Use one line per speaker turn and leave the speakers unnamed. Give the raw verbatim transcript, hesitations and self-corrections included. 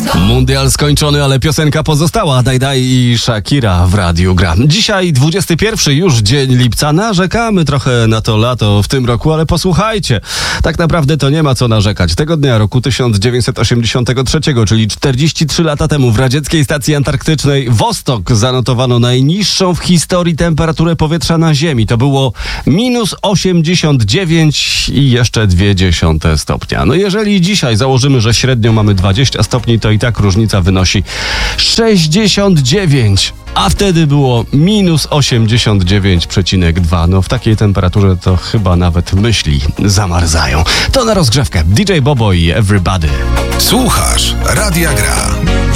Mundial skończony, ale piosenka pozostała. Daj Daj i Shakira w radiu gra. Dzisiaj dwudziesty pierwszy już dzień lipca. Narzekamy trochę na to lato w tym roku, ale posłuchajcie. Tak naprawdę to nie ma co narzekać. Tego dnia roku tysiąc dziewięćset osiemdziesiątego trzeciego, czyli czterdzieści trzy lata temu, w radzieckiej stacji antarktycznej Vostok zanotowano najniższą w historii temperaturę powietrza na Ziemi. To było minus osiemdziesiąt dziewięć i jeszcze dwie dziesiąte stopnia. No jeżeli dzisiaj założymy, że średnio mamy dwadzieścia stopni, to i tak różnica wynosi sześćdziesiąt dziewięć, a wtedy było minus osiemdziesiąt dziewięć przecinek dwa. No w takiej temperaturze to chyba nawet myśli zamarzają. To na rozgrzewkę. D J Bobo i Everybody.
Słuchasz Radia Gra.